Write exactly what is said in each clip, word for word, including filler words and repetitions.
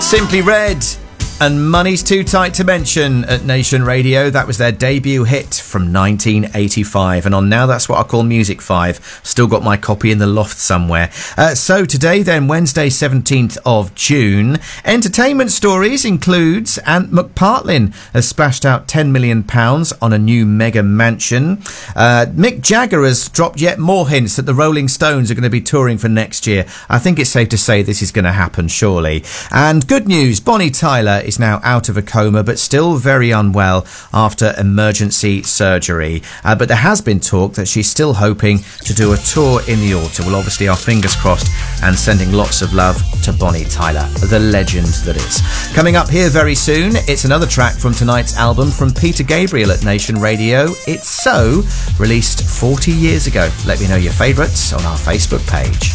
Simply Red and Money's Too Tight to Mention at Nation Radio. That was their debut hit from nineteen eighty-five. And on Now That's What I Call Music five. Still got my copy in the loft somewhere. Uh, so today then, Wednesday seventeenth of June, entertainment stories includes Ant McPartlin has splashed out ten million pounds on a new mega mansion. Uh, Mick Jagger has dropped yet more hints that the Rolling Stones are going to be touring for next year. I think it's safe to say this is going to happen, surely. And good news, Bonnie Tyler is now out of a coma but still very unwell after emergency surgery. Uh, but there has been talk that she's still hoping to do a tour in the autumn. Well, obviously our fingers crossed and sending lots of love to Bonnie Tyler, the legend that is. Coming up here very soon, it's another track from tonight's album from Peter Gabriel at Nation Radio. It's So, released forty years ago. Let me know your favourites on our Facebook page.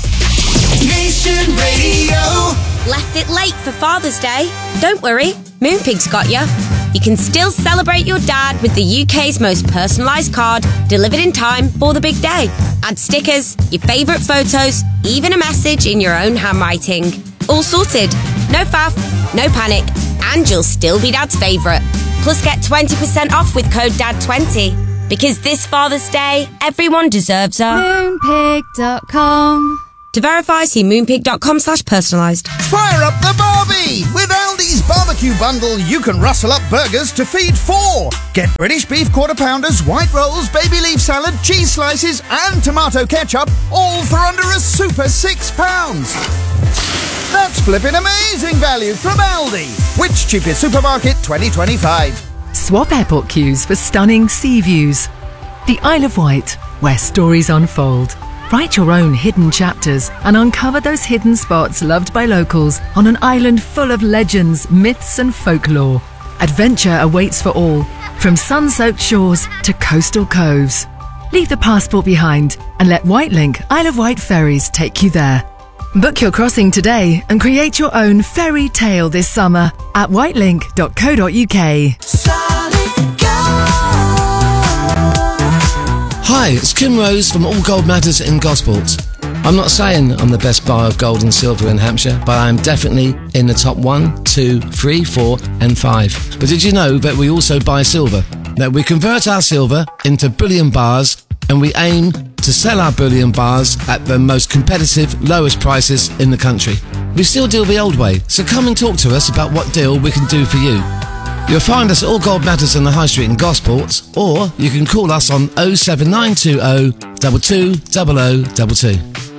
Nation Radio. Left it late for Father's Day? Don't worry, Moonpig's got you. You can still celebrate your dad with the U K's most personalised card, delivered in time for the big day. Add stickers, your favourite photos, even a message in your own handwriting. All sorted. No faff, no panic, and you'll still be Dad's favourite. Plus get twenty percent off with code D A D twenty. Because this Father's Day, everyone deserves a Moonpig dot com. To verify, see moonpig.com slash personalised. Fire up the Barbie! With Aldi's barbecue bundle, you can rustle up burgers to feed four. Get British beef quarter pounders, white rolls, baby leaf salad, cheese slices, and tomato ketchup, all for under a super six pounds. That's flipping amazing value from Aldi. Which cheapest supermarket twenty twenty-five? Swap airport queues for stunning sea views. The Isle of Wight, where stories unfold. Write your own hidden chapters and uncover those hidden spots loved by locals on an island full of legends, myths and folklore. Adventure awaits for all, from sun-soaked shores to coastal coves. Leave the passport behind and let Whitelink Isle of Wight ferries take you there. Book your crossing today and create your own fairy tale this summer at whitelink dot co dot uk. Hi, it's Kim Rose from All Gold Matters in Gosport. I'm not saying I'm the best buyer of gold and silver in Hampshire, but I am definitely in the top one, two, three, four and five. But did you know that we also buy silver? That we convert our silver into bullion bars and we aim to sell our bullion bars at the most competitive, lowest prices in the country. We still deal the old way, so come and talk to us about what deal we can do for you. You'll find us at All Gold Matters on the High Street in Gosport, or you can call us on oh seven nine two oh, two two zero zero two two.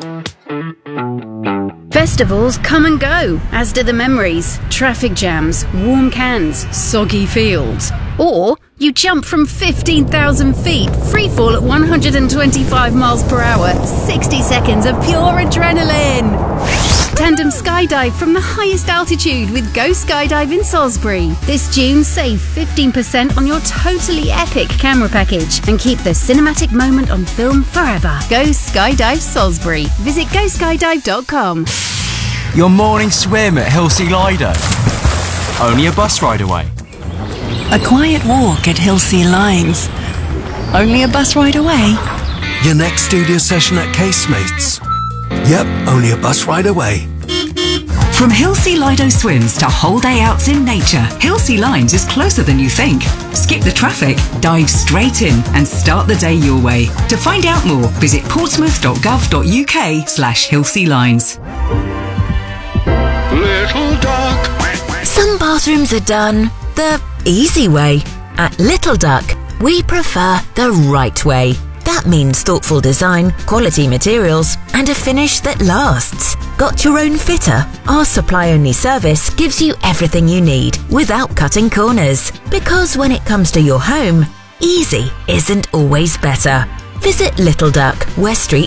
Festivals come and go, as do the memories, traffic jams, warm cans, soggy fields. Or you jump from fifteen thousand feet, free fall at one hundred twenty-five miles per hour, sixty seconds of pure adrenaline. Tandem skydive from the highest altitude with Go Skydive in Salisbury. This June, save fifteen percent on your totally epic camera package and keep the cinematic moment on film forever. Go Skydive Salisbury. Visit go skydive dot com. Your morning swim at Hilsea Lido. Only a bus ride away. A quiet walk at Hilsea Lines. Only a bus ride away. Your next studio session at Casemates. Yep, only a bus ride away. From Hilsea Lido swims to whole day outs in nature, Hilsea Lines is closer than you think. Skip the traffic, dive straight in and start the day your way. To find out more, visit portsmouth dot gov dot uk slash Hilsea Lines. Little Duck. Some bathrooms are done the easy way. At Little Duck, we prefer the right way. That means thoughtful design, quality materials, and a finish that lasts. Got your own fitter? Our supply-only service gives you everything you need without cutting corners. Because when it comes to your home, easy isn't always better. Visit Little Duck, West Street